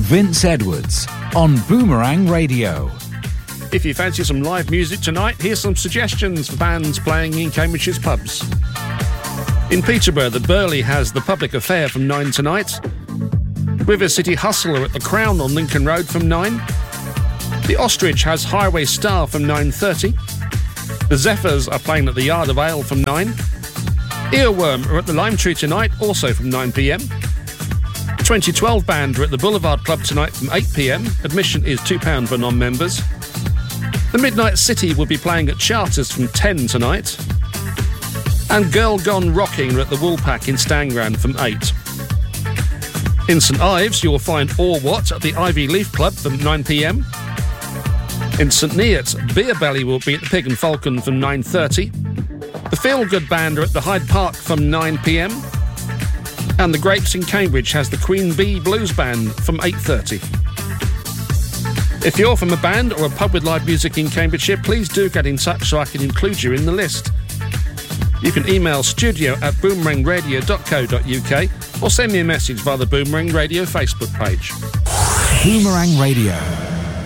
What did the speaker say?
Vince Edwards on Boomerang Radio. If you fancy some live music tonight, here's some suggestions for bands playing in Cambridgeshire's pubs. In Peterborough, the Burley has The Public Affair from 9 tonight. River City Hustler at the Crown on Lincoln Road from 9. The Ostrich has Highway Star from 9:30. The Zephyrs are playing at the Yard of Ale from 9. Earworm are at the Lime Tree tonight, also from 9pm. 2012 Band are at the Boulevard Club tonight from 8pm. Admission is £2 for non-members. The Midnight City will be playing at Charters from 10 tonight. And Girl Gone Rocking are at the Woolpack in Stanground from 8. In St Ives, you'll find Or What at the Ivy Leaf Club from 9pm. In St Neots, Beer Belly will be at the Pig and Falcon from 9:30. The Feel Good Band are at the Hyde Park from 9pm. And the Grapes in Cambridge has the Queen Bee Blues Band from 8:30. If you're from a band or a pub with live music in Cambridgeshire, please do get in touch so I can include you in the list. You can email studio@boomerangradio.co.uk or send me a message via the Boomerang Radio Facebook page. Boomerang Radio.